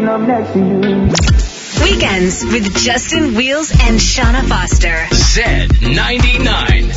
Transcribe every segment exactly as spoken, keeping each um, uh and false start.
I'm next to you. Weekends with Justin Wheels and Shauna Foster. Z ninety-nine.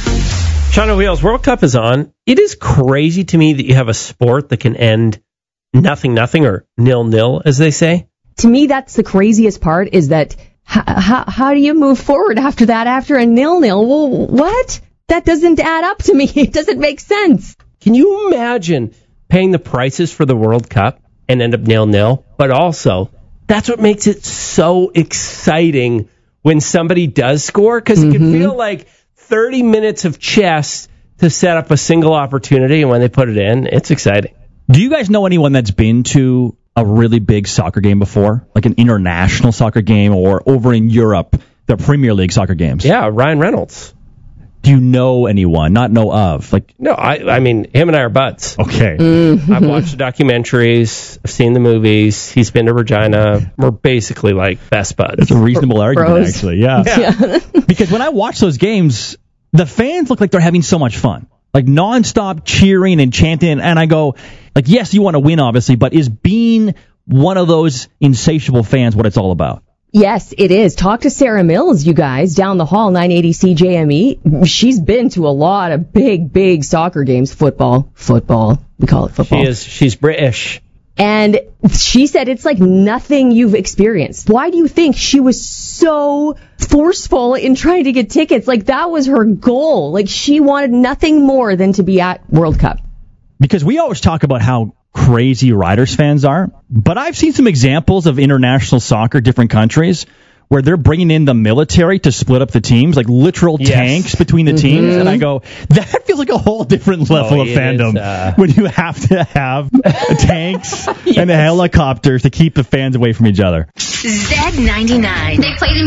Shauna Wheels, World Cup is on. It is crazy to me that you have a sport that can end nothing, nothing, or nil-nil, as they say. To me, that's the craziest part, is that how, how, how do you move forward after that, after a nil-nil? Well, what? That doesn't add up to me. It doesn't make sense. Can you imagine paying the prices for the World Cup and end up nil-nil? But also, that's what makes it so exciting when somebody does score, because mm-hmm. it can feel like thirty minutes of chess to set up a single opportunity, and when they put it in, it's exciting. Do you guys know anyone that's been to a really big soccer game before, like an international soccer game, or over in Europe, the Premier League soccer games? Yeah, Ryan Reynolds. Do you know anyone? Not know of? Like, no, I, I mean, him and I are buds. Okay. Mm-hmm. I've watched the documentaries. I've seen the movies. He's been to Regina. We're basically like best buds. It's a reasonable Bros. argument, actually. Yeah. yeah. Because when I watch those games, the fans look like they're having so much fun. Like nonstop cheering and chanting. And I go, like, yes, you want to win, obviously, but is being one of those insatiable fans what it's all about? Yes, it is. Talk to Sarah Mills, you guys, down the hall, nine eighty C J M E. She's been to a lot of big, big soccer games. Football. Football. We call it football. She is. She's British. And she said it's like nothing you've experienced. Why do you think she was so forceful in trying to get tickets? Like, that was her goal. Like, she wanted nothing more than to be at World Cup. Because we always talk about how crazy Riders fans are, but I've seen some examples of international soccer, different countries, where they're bringing in the military to split up the teams, like literal yes. tanks between the mm-hmm. teams, and I go, that feels like a whole different level oh, of fandom is, uh... when you have to have tanks yes. and helicopters to keep the fans away from each other. Z ninety-nine. They played